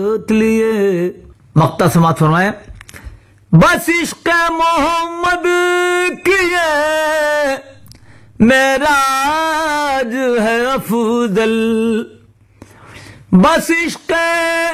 लिए मक्ता समात फरमाए, बस इश्क मोहम्मद किए मेराज है अफजल, बस इश्क